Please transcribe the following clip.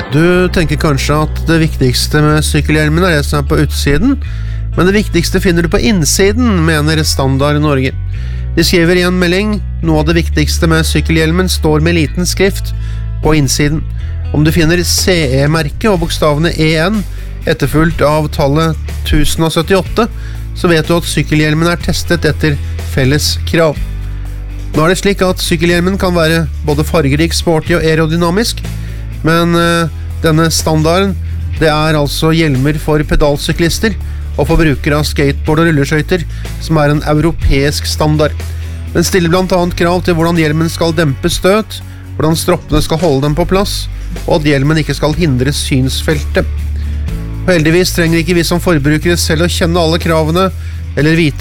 Du tenker kanskje at det viktigste med sykkelhjelmen det som på utsiden, men det viktigste finner du på innsiden, mener Standard Norge. De skriver i en melding, noe av det viktigste med sykkelhjelmen står med liten skrift på innsiden. Om du finner CE-merket og bokstavene EN, etterfulgt av tallet 1078, så vet du at sykkelhjelmen er testet etter felles krav. Nå er det slik at sykkelhjelmen kan være både fargerik, sporty og aerodynamisk, men denne standarden, det er altså hjelmer for pedalsyklister og for brukere av skateboard og rulleskøyter, som er en europeisk standard. Den stiller blant annet krav til hvordan hjelmen skal dempe støt, hvordan stroppene skal holde dem på plass, og at hjelmen ikke skal hindre synsfeltet. Og heldigvis trenger ikke vi som forbrukere selv å kjenne alle kravene, eller vite